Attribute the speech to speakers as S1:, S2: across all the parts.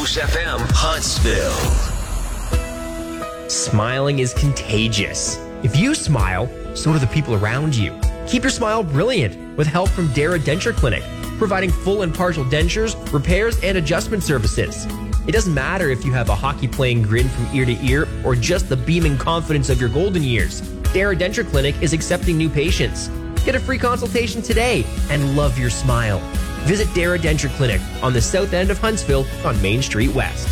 S1: Moose FM Huntsville.
S2: Smiling is contagious. If you smile, so do the people around you. Keep your smile brilliant with help from Dara Denture Clinic, providing full and partial dentures, repairs, and adjustment services. It doesn't matter if you have a hockey-playing grin from ear to ear or just the beaming confidence of your golden years. Dara Denture Clinic is accepting new patients. Get a free consultation today and love your smile. Visit Dara Denture Clinic on the south end of Huntsville on Main Street West.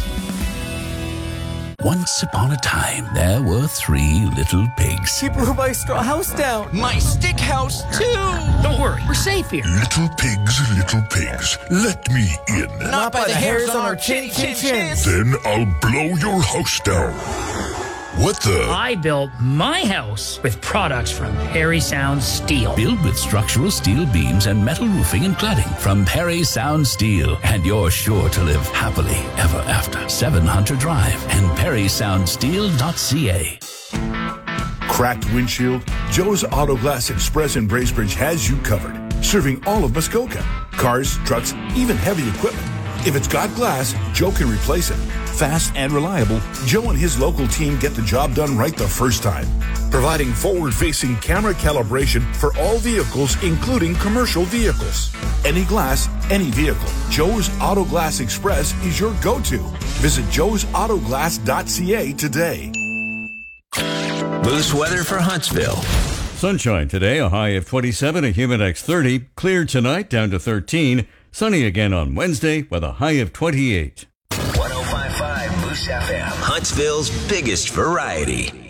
S3: Once upon a time, there were 3 little pigs.
S4: He blew my straw house down.
S5: My stick house, too.
S6: Don't worry, we're safe here.
S7: Little pigs, let me in.
S4: Not by the hairs on our chins.
S7: Then I'll blow your house down. What the?
S6: I built my house with products from Perry Sound Steel.
S3: Built with structural steel beams and metal roofing and cladding from Perry Sound Steel. And you're sure to live happily ever after. 7 Hunter Drive and PerrySoundSteel.ca.
S8: Cracked windshield? Joe's Auto Glass Express in Bracebridge has you covered. Serving all of Muskoka. Cars, trucks, even heavy equipment. If it's got glass, Joe can replace it. Fast and reliable, Joe and his local team get the job done right the first time. Providing forward-facing camera calibration for all vehicles, including commercial vehicles. Any glass, any vehicle. Joe's Auto Glass Express is your go-to. Visit joesautoglass.ca today.
S1: Moose weather for Huntsville.
S9: Sunshine today, a high of 27, a Humidex 30. Clear tonight, down to 13. Sunny again on Wednesday with a high of 28.
S1: 105.5 Moose FM. Huntsville's biggest variety.